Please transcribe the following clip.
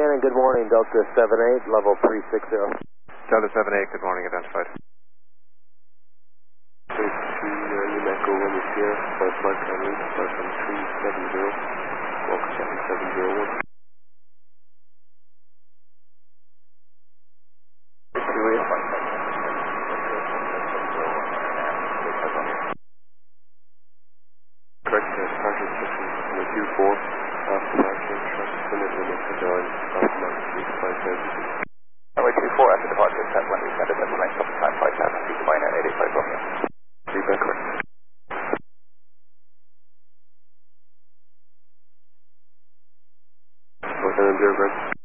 Shannon, good morning, Delta 78, level 360. Delta 78, good morning, identified. 2 New Echo 1 is here, flight time reach, flight time 370, walk 7701. Correct, departure position on the Q4, after departure, traffic limit limit to join, South Mark 5000. Runway 24 after departure, set when we send it, that's the next stop time, flight time, speed to minor 885 Romeo. Feedback correct. Lieutenant Bureau,